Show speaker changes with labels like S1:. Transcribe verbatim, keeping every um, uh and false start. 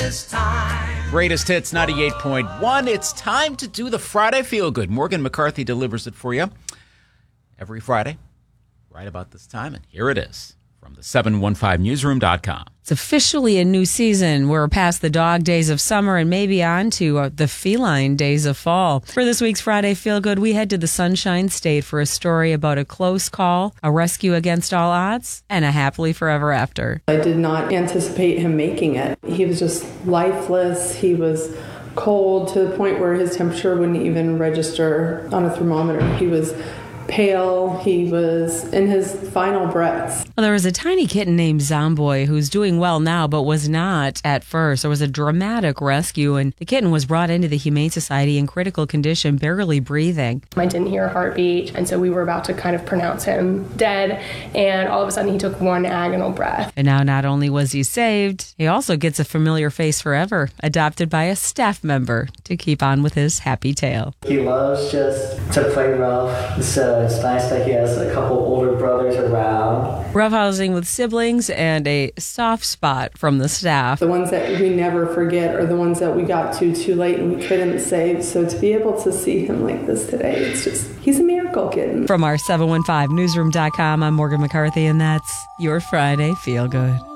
S1: this time.
S2: Greatest Hits ninety-eight point one. It's time to do the Friday Feel Good. Morgan McCarthy delivers it for you every Friday, right about this time. And here it is from the seven one five newsroom dot com.
S3: It's officially a new season. We're past the dog days of summer and maybe on to uh, the feline days of fall. For this week's Friday Feel Good, we head to the Sunshine State for a story about a close call, a rescue against all odds, and a happily forever after.
S4: I did not anticipate him making it. He was just lifeless. He was cold to the point where his temperature wouldn't even register on a thermometer. He was pale. He was in his final breaths.
S3: Well, there was a tiny kitten named Zomboy who's doing well now, but was not at first. There was a dramatic rescue, and the kitten was brought into the Humane Society in critical condition, barely breathing.
S5: I didn't hear a heartbeat, and so we were about to kind of pronounce him dead, and all of a sudden he took one agonal breath.
S3: And now not only was he saved, he also gets a familiar face forever, adopted by a staff member to keep on with his happy tale.
S6: He loves just to play rough, so it's nice that he has a couple older brothers around.
S3: Roughhousing with siblings and a soft spot from the staff.
S4: The ones that we never forget are the ones that we got to too late and we couldn't save. So to be able to see him like this today, it's just, he's a miracle kitten.
S3: From our seven one five newsroom dot com, I'm Morgan McCarthy, and that's your Friday Feel Good.